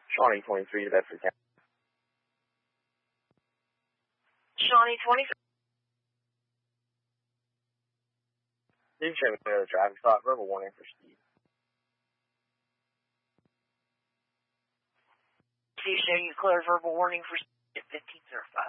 Shawnee 23 to Bedford County. Shawnee 23. Did you show me another traffic stop? Verbal warning for speed. See, show you clear verbal warning for speed at 1505.